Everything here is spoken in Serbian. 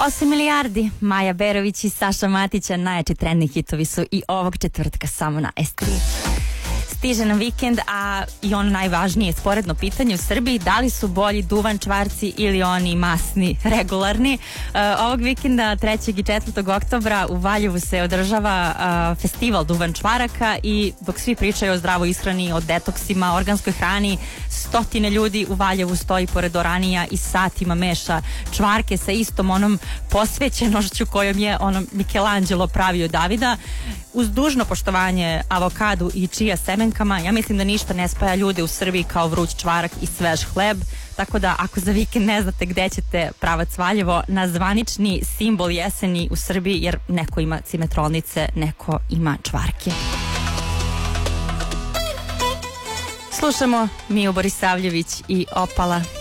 8 milijardi, Maja Berović i Saša Matića, najjači trendni hitovi su i ovog četvrtka samo na S3. Stiže nam vikend, a i ono najvažnije sporedno pitanje u Srbiji, da li su bolji duvan čvarci ili oni masni, regularni. Ovog vikenda 3. i 4. oktobra u Valjevu se održava festival duvan čvaraka i dok svi pričaju o zdravoj ishrani, o detoksima, organskoj hrani, stotine ljudi u Valjevu stoji pored oranija i satima meša čvarke sa istom onom posvećenošću kojom je ono Michelangelo pravio Davida. Uz dužno poštovanje avokadu i čija semenkama, ja mislim da ništa ne spaja ljude u Srbiji kao vruć čvarak i svež hleb, tako da ako za vikend ne znate gde ćete, pravac Valjevo, na zvanični simbol jeseni u Srbiji, jer neko ima cimetrolnice, neko ima čvarke. Slušamo Miju Borisavljević i Opala.